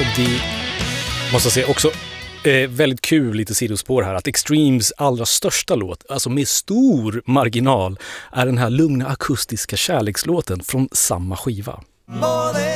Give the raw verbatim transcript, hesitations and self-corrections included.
Och det måste jag säga också eh, väldigt kul, lite sidospår här, att Extremes allra största låt, alltså med stor marginal, är den här lugna akustiska kärlekslåten från samma skiva.